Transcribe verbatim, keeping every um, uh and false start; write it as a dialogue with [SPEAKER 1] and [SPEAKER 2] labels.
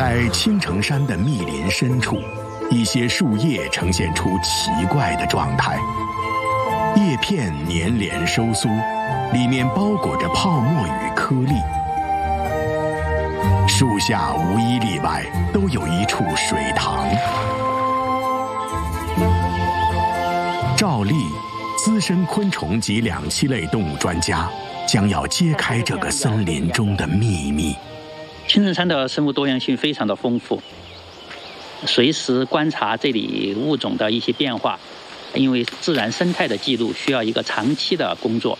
[SPEAKER 1] 在青城山的密林深处，一些树叶呈现出奇怪的状态，叶片粘连收缩，里面包裹着泡沫与颗粒。树下无一例外都有一处水塘。赵丽，资深昆虫及两栖类动物专家，将要揭开这个森林中的秘密。
[SPEAKER 2] 青城山的生物多样性非常的丰富，随时观察这里物种的一些变化，因为自然生态的记录需要一个长期的工作，